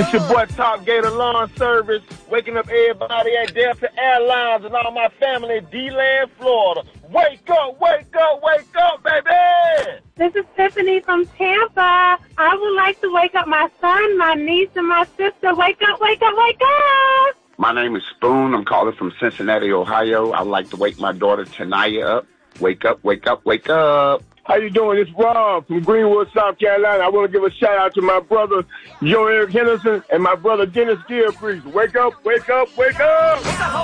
It's your boy Top Gator Lawn Service, waking up everybody at Delta Airlines and all my family in D-Land, Florida. Wake up, wake up, wake up, baby! This is Tiffany from Tampa. I would like to wake up my son, my niece, and my sister. Wake up, wake up, wake up! My name is Spoon. I'm calling from Cincinnati, Ohio. I'd like to wake my daughter Tanaya up. Wake up, wake up, wake up. How you doing? It's Rob from Greenwood, South Carolina. I want to give a shout out to my brother, Joe Eric Henderson, and my brother, Dennis Gilchrist. Wake up, wake up, wake up!